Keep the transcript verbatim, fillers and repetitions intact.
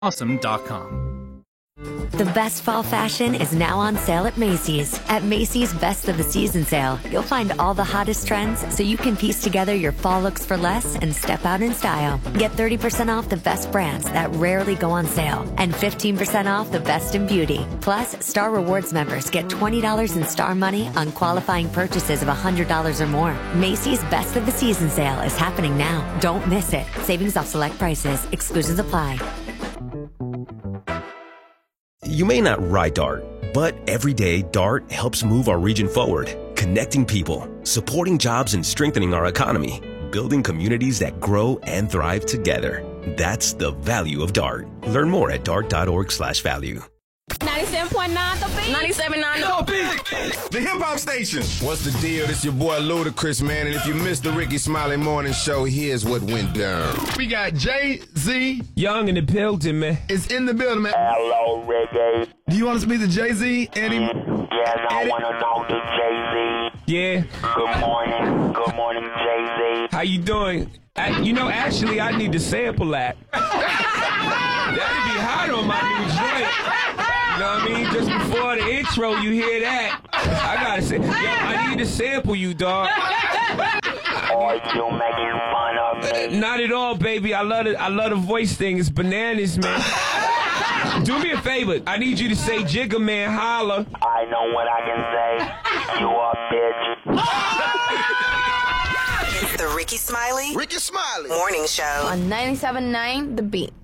awesome dot com. The best fall fashion is now on sale at Macy's. At Macy's Best of the Season sale, you'll find all the hottest trends so you can piece together your fall looks for less and step out in style. Get thirty percent off the best brands that rarely go on sale and fifteen percent off the best in beauty. Plus, Star Rewards members get twenty dollars in Star Money on qualifying purchases of one hundred dollars or more. Macy's Best of the Season sale is happening now. Don't miss it. Savings off select prices. Exclusions apply. You may not ride Dart, but every day Dart helps move our region forward, connecting people, supporting jobs, and strengthening our economy, building communities that grow and thrive together. That's the value of Dart. Learn more at dart dot org slash value. ninety-seven point nine The Beat. ninety-seven point nine The Beat. The hip-hop station. What's the deal? This your boy Ludacris, man. And if you missed the Ricky Smiley Morning Show, here's what went down. We got Jay-Z. Young in the building, man. Is in the building, man. Hello, Ricky. Do you want us to meet the Jay-Z, Eddie? Mm, yes, I want to know the Jay-Z. Yeah. Good morning. Good morning, Jay-Z. How you doing? I, you know, actually, I need to sample that. That'd be hot on my new joint. You know what I mean? Just before the intro, you hear that. I gotta say, yo, I need to sample you, dog. Are you making fun of me? Not at all, baby. I love it. I love the voice thing. It's bananas, man. Do me a favor. I need you to say Jigga Man holla. I know what I can say. You a bitch. The Ricky Smiley Ricky Smiley Morning Show on ninety-seven point nine The Beat.